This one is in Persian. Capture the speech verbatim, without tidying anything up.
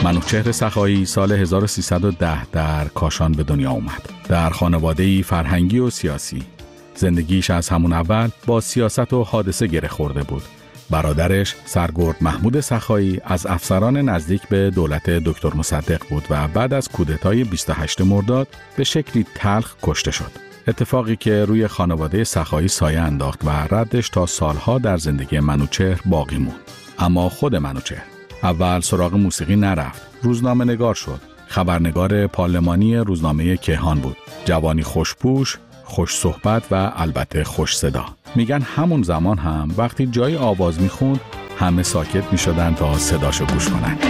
منوچهر سخایی سال هزار و سیصد و ده در کاشان به دنیا اومد. در خانواده‌ای فرهنگی و سیاسی. زندگیش از همون اول با سیاست و حادثه گره خورده بود. برادرش سرگرد محمود سخایی از افسران نزدیک به دولت دکتر مصدق بود و بعد از کودتای بیست و هشتم مرداد به شکلی تلخ کشته شد. اتفاقی که روی خانواده سخایی سایه انداخت و ردش تا سالها در زندگی منوچهر باقی موند. اما خود منوچهر اول سراغ موسیقی نرفت. روزنامه نگار شد. خبرنگار پارلمانی روزنامه کیهان بود. جوانی خوشپوش، خوش صحبت و البته خوش صدا. میگن همون زمان هم وقتی جای آواز میخوند همه ساکت میشدن تا صداشو گوش کنن.